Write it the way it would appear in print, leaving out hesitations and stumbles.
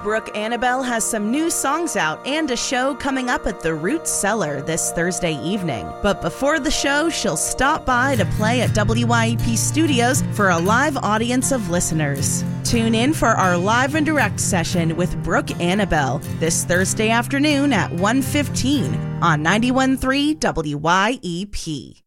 Brooke Annabelle has some new songs out and a show coming up at the Root Cellar this Thursday evening. But before the show, she'll stop by to play at WYEP Studios for a live audience of listeners. Tune in for our live and direct session with Brooke Annabelle this Thursday afternoon at 1:15 on 91.3 WYEP.